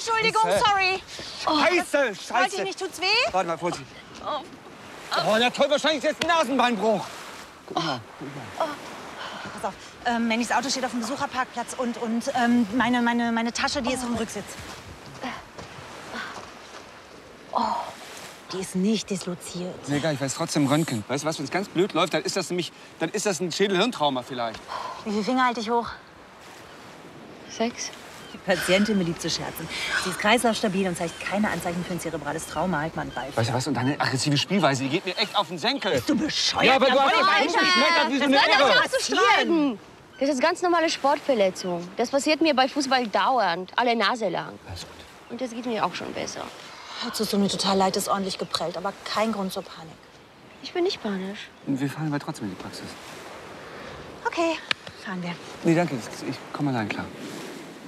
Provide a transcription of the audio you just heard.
Entschuldigung, sorry. Scheiße! Wollt ihr nicht, tut's weh? Warte mal, Vorsicht. Oh, na toll, wahrscheinlich ist jetzt ein Nasenbeinbruch. Guck mal. Pass auf, Mannys Auto steht auf dem Besucherparkplatz und meine Tasche, die ist auf dem Rücksitz. Oh, die ist nicht disloziert. Nee, egal, ich weiß trotzdem Röntgen. Weißt du was, wenn es ganz blöd läuft, dann ist das ein Schädel-Hirntrauma vielleicht. Wie viele Finger halte ich hoch? 6. Die Patientin beliebt zu scherzen. Sie ist kreislaufstabil und zeigt keine Anzeichen für ein zerebrales Trauma. Halt mal einen Ball. Weißt du was, und deine aggressive Spielweise, die geht mir echt auf den Senkel. Bist du bescheuert? Ja, aber du Ja, hast Alter, geschmettert wie so eine Das Irre. ist zu streiten. Das ist ganz normale Sportverletzung. Das passiert mir bei Fußball dauernd, alle Nase lang. Alles gut. Und das geht mir auch schon besser. Es tut mir total leid, ist ordentlich geprellt, aber kein Grund zur Panik. Ich bin nicht panisch. Und wir fahren aber trotzdem in die Praxis. Okay, fahren wir. Nee, danke, ich komme allein klar.